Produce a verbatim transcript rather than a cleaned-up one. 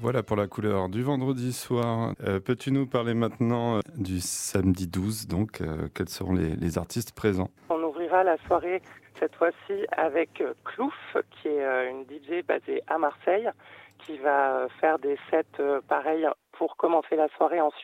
Voilà pour la couleur du vendredi soir. Euh, peux-tu nous parler maintenant euh, du samedi douze, donc euh, quels seront les, les artistes présents? On ouvrira la soirée cette fois-ci avec euh, Clouf, qui est euh, une D J basée à Marseille, qui va euh, faire des sets euh, pareils pour commencer la soirée. Ensuite,